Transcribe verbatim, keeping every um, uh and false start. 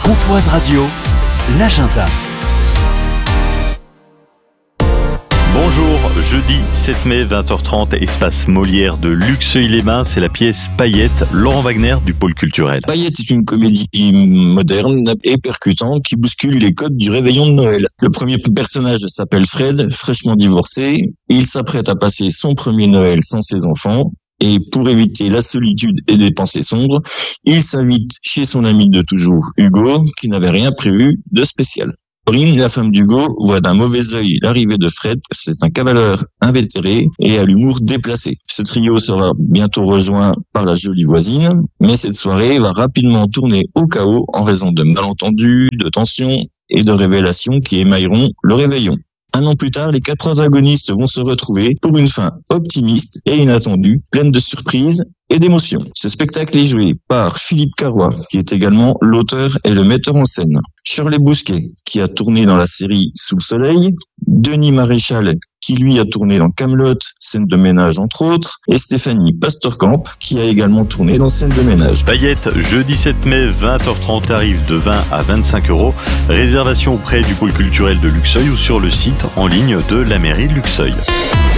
Pontoise Radio, l'agenda. Bonjour, jeudi sept mai, vingt heures trente, espace Molière de Luxeuil-les-Bains, c'est la pièce Paillette, Laurent Wagner du pôle culturel. Paillette est une comédie moderne et percutante qui bouscule les codes du réveillon de Noël. Le premier personnage s'appelle Fred, fraîchement divorcé. Il s'apprête à passer son premier Noël sans ses enfants. Et pour éviter la solitude et des pensées sombres, il s'invite chez son ami de toujours, Hugo, qui n'avait rien prévu de spécial. Corinne, la femme d'Hugo, voit d'un mauvais œil l'arrivée de Fred, c'est un cavaleur invétéré et à l'humour déplacé. Ce trio sera bientôt rejoint par la jolie voisine, mais cette soirée va rapidement tourner au chaos en raison de malentendus, de tensions et de révélations qui émailleront le réveillon. Un an plus tard, les quatre protagonistes vont se retrouver pour une fin optimiste et inattendue, pleine de surprises et d'émotions. Ce spectacle est joué par Philippe Carrois, qui est également l'auteur et le metteur en scène. Shirley Bousquet, qui a tourné dans la série Sous le soleil. Denis Maréchal, qui lui a tourné dans Kaamelott, Scène de ménage entre autres. Et Stéphanie Pastorkamp, qui a également tourné dans Scène de ménage. Paillette, jeudi sept mai, vingt heures trente, tarif de vingt à vingt-cinq euros. Réservation auprès du pôle culturel de Luxeuil ou sur le site en ligne de la mairie de Luxeuil.